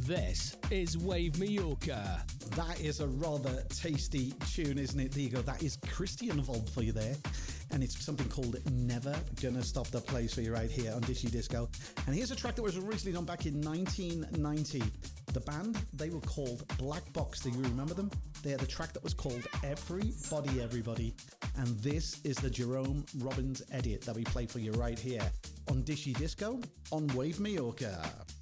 This is Wave Mallorca. That is a rather tasty tune, isn't it? There you go. That is Christian Vold for you there. And it's something called Never Gonna Stop the Place for you right here on Dishy Disco. And here's a track that was originally done back in 1990. The band, they were called Black Box. Do you remember them? They had a track that was called Everybody Everybody. And this is the Jerome Robbins edit that we play for you right here on Dishy Disco on Wave Mallorca.